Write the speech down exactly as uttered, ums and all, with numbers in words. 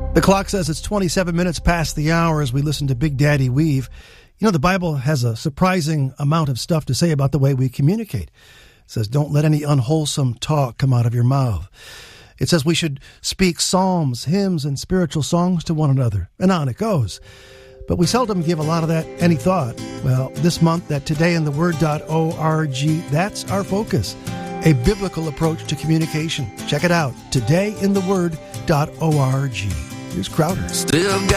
The clock says it's twenty-seven minutes past the hour as we listen to Big Daddy Weave. You know, the Bible has a surprising amount of stuff to say about the way we communicate. It says, don't let any unwholesome talk come out of your mouth. It says we should speak psalms, hymns, and spiritual songs to one another. And on it goes. But we seldom give a lot of that any thought. Well, this month at today in the word dot org, that's our focus. A biblical approach to communication. Check it out, today in the word dot org. Here's Crowder. Still got